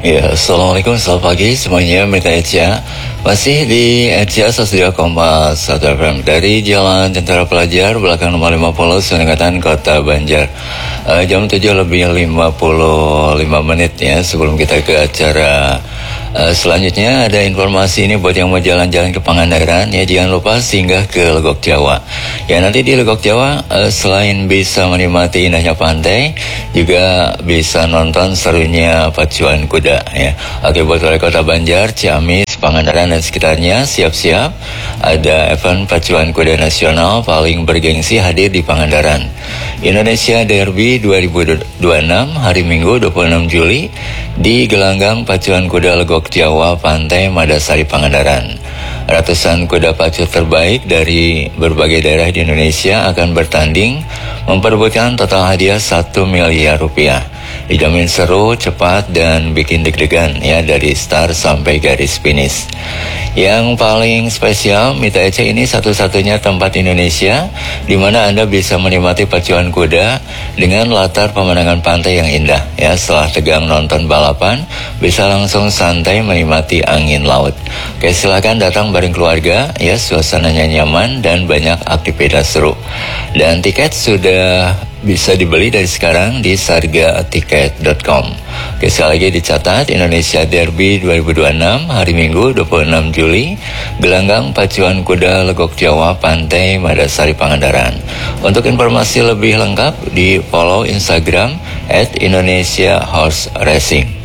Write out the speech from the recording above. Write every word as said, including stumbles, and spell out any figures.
Ya, Assalamualaikum, selamat pagi semuanya, Mita Echa. Masih di Echa Sosial Kompas satu F M dari Jalan Tentara Pelajar, belakang nomor lima puluh, Sunengatan, Kota Banjar. uh, Jam tujuh lebih lima puluh lima menit ya, sebelum kita ke acara uh, selanjutnya. Ada informasi ini buat yang mau jalan-jalan ke Pangandaran ya, jangan lupa singgah ke Legok Jawa. Ya, nanti di Legok Jawa uh, selain bisa menikmati indahnya pantai, juga bisa nonton serunya pacuan kuda ya. Oke, buat wali kota Banjar, Ciamis, Pangandaran dan sekitarnya, siap-siap ada event pacuan kuda nasional paling bergengsi hadir di Pangandaran. Indonesia Derby dua ribu dua puluh enam hari Minggu dua puluh enam Juli di gelanggang pacuan kuda Legok Jawa, Pantai Madasari, Pangandaran. Ratusan kuda pacu terbaik dari berbagai daerah di Indonesia akan bertanding memperebutkan total hadiah satu miliar rupiah. Dijamin seru, cepat, dan bikin deg-degan ya dari start sampai garis finish. Yang paling spesial, Mita Echa ini satu-satunya tempat Indonesia di mana Anda bisa menikmati pacuan kuda dengan latar pemandangan pantai yang indah ya. Setelah tegang nonton balapan, bisa langsung santai menikmati angin laut. Oke, silakan datang bareng keluarga ya, suasananya nyaman dan banyak aktivitas seru. Dan tiket sudah bisa dibeli dari sekarang di sarga tiket dot com. Oke, sekali lagi dicatat, Indonesia Derby dua ribu dua puluh enam hari Minggu dua puluh enam Juli, gelanggang pacuan kuda Legok Jawa, Pantai Madasari, Pangandaran. Untuk informasi lebih lengkap di follow Instagram at Indonesia Horse Racing.